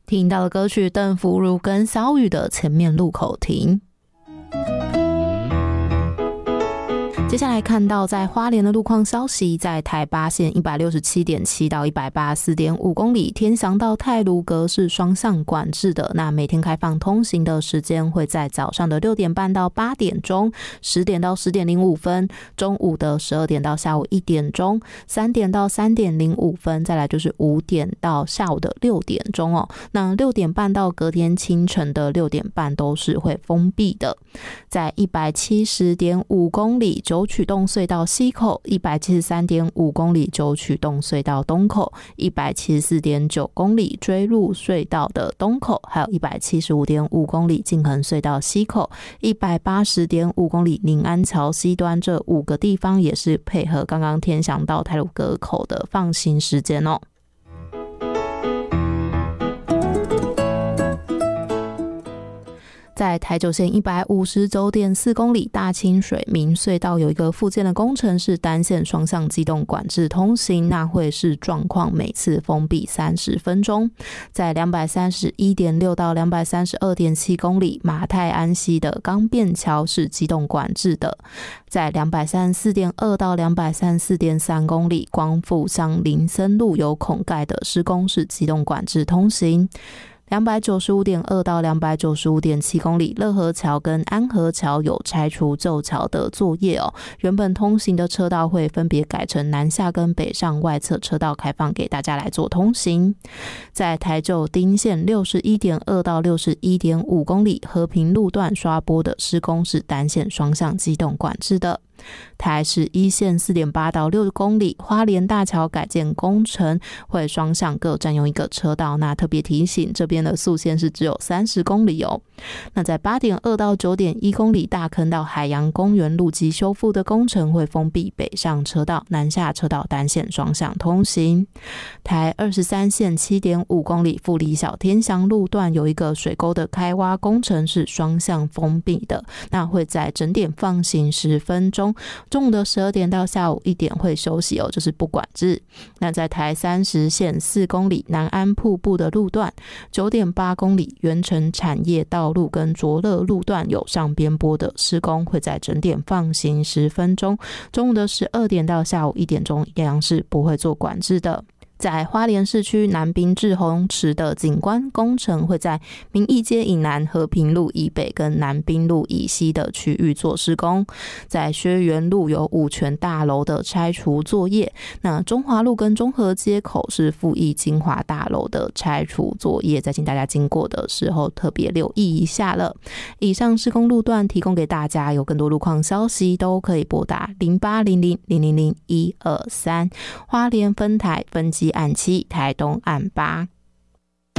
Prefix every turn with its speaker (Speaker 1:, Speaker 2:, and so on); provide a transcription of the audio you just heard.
Speaker 1: 听到的歌曲邓福如跟小雨的前面路口停。接下来看到在花莲的路况消息，在台八线 167.7 到 184.5 公里，天祥到太鲁阁是双向管制的，那每天开放通行的时间会在早上的6点半到8点钟，10点到10点05分，中午的12点到下午1点钟，3点到3点05分，再来就是5点到下午的6点钟哦。那6点半到隔天清晨的6点半都是会封闭的。在 170.5 公里九曲洞隧道西口， 173.5 公里九曲洞隧道东口， 174.9 公里追鹿隧道的东口，还有 175.5 公里静衡隧道西口， 180.5 公里宁安桥西端，这5个地方也是配合刚刚天祥到太鲁阁口的放行时间哦。在台九线 159.4 公里大清水明隧道有一个复建的工程，是单线双向机动管制通行，那会是状况每次封闭30分钟。在 231.6 到 232.7 公里马太安溪的钢便桥是机动管制的。在 234.2 到 234.3 公里光复乡林森路有孔盖的施工是机动管制通行。295.2 到 295.7 公里乐和桥跟安和桥有拆除旧桥的作业哦，原本通行的车道会分别改成南下跟北上外侧车道开放给大家来做通行。在台九丁线 61.2 到 61.5 公里和平路段刷波的施工是单线双向机动管制的。台是一线 4.8 到6公里花莲大桥改建工程会双向各占用一个车道，那特别提醒这边的速限是只有30公里哦。那在 8.2 到 9.1 公里大坑到海洋公园路基修复的工程会封闭北上车道，南下车道单线双向通行。台23线 7.5 公里富里小天祥路段有一个水沟的开挖工程是双向封闭的，那会在整点放行10分钟，中午的12点到下午1点会休息哦，就是不管制。那在台30线4公里南安瀑布的路段 9.8 公里原城产业道路跟卓乐路段有上边坡的施工，会在整点放行10分钟，中午的12点到下午1点钟一样是不会做管制的。在花莲市区南滨志洪池的景观工程会在民义街以南、和平路以北跟南滨路以西的区域做施工。在薛园路有五权大楼的拆除作业，那中华路跟中和街口是富益金华大楼的拆除作业，再请大家经过的时候特别留意一下了。以上施工路段提供给大家，有更多路况消息都可以拨打0800000123花莲分台分机案7台东案8。